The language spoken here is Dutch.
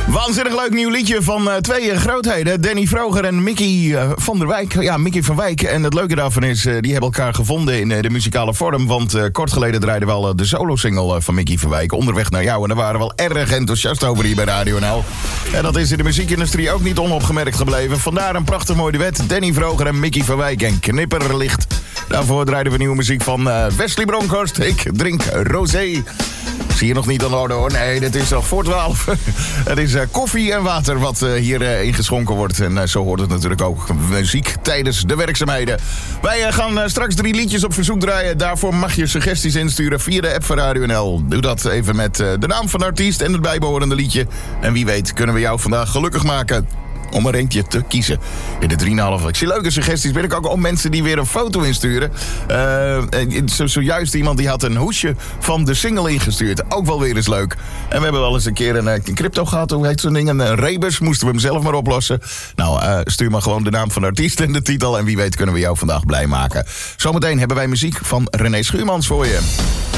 Waanzinnig leuk nieuw liedje van twee grootheden. Danny Vroger en Mickey van der Wijk. Ja, Mickey van Wijk. En het leuke daarvan is, die hebben elkaar gevonden in de muzikale vorm. Want kort geleden draaiden we al de solo-single van Mickey van Wijk. Onderweg naar jou. En daar waren we wel erg enthousiast over hier bij Radio NL. En dat is in de muziekindustrie ook niet onopgemerkt gebleven. Vandaar een prachtig mooi duet. Danny Vroger en Mickey van Wijk en Knipperlicht. Daarvoor draaiden we nieuwe muziek van Wesley Bronkhorst. Ik drink rosé. Zie je nog niet aan de orde hoor. Nee, dit is nog voor 12. Het is koffie en water wat hier ingeschonken wordt. En zo hoort het natuurlijk ook. Muziek tijdens de werkzaamheden. Wij gaan straks 3 liedjes op verzoek draaien. Daarvoor mag je suggesties insturen via de app van Radio NL. Doe dat even met de naam van de artiest en het bijbehorende liedje. En wie weet kunnen we jou vandaag gelukkig maken om er eentje te kiezen in de 3,5. Ik zie leuke suggesties binnen. Ook om mensen die weer een foto insturen. Zojuist iemand die had een hoesje van de single ingestuurd. Ook wel weer eens leuk. En we hebben wel eens een keer een crypto gehad. Hoe heet zo'n ding? Een rebus. Moesten we hem zelf maar oplossen. Nou, stuur maar gewoon de naam van de artiest en de titel. En wie weet kunnen we jou vandaag blij maken. Zometeen hebben wij muziek van René Schuurmans voor je.